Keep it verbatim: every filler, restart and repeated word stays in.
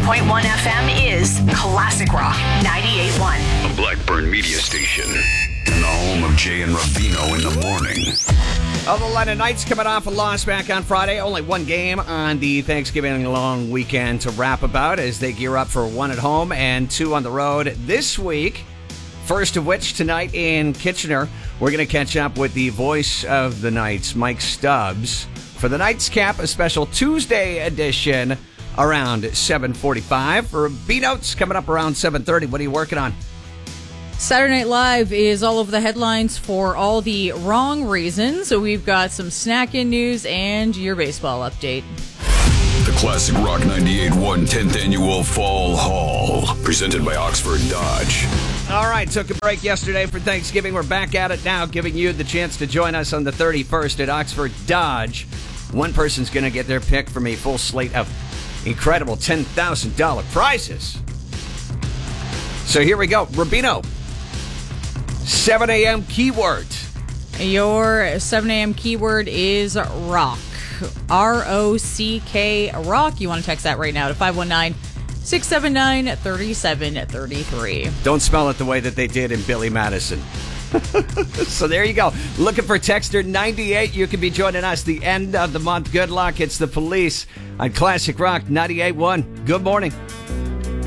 point one F M is Classic Rock ninety-eight point one. A Blackburn media station. And the home of Jay and Ravino in the morning. Oh, the Atlanta Knights coming off a loss back on Friday. Only one game on the Thanksgiving long weekend to wrap about as they gear up for one at home and two on the road this week. First of which tonight in Kitchener, we're going to catch up with the voice of the Knights, Mike Stubbs, for the Knights Cap, a special Tuesday edition around seven forty-five. For B-Notes coming up around seven thirty. What are you working on? Saturday Night Live is all over the headlines for all the wrong reasons. So we've got some snacking news and your baseball update. The Classic Rock ninety-eight point one tenth Annual Fall Haul, presented by Oxford Dodge. All right, took a break yesterday for Thanksgiving. We're back at it now, giving you the chance to join us on the thirty-first at Oxford Dodge. One person's going to get their pick from a full slate of incredible ten thousand dollars prizes. So here we go. Rubino, seven a.m. keyword. Your seven a.m. keyword is rock. R O C K, rock. You want to text that right now to five one nine, six seven nine, three seven three three. Don't spell it the way that they did in Billy Madison. So there you go. Looking for Texter ninety-eight. You can be joining us the end of the month. Good luck. It's the Police on Classic Rock ninety-eight point one. Good morning.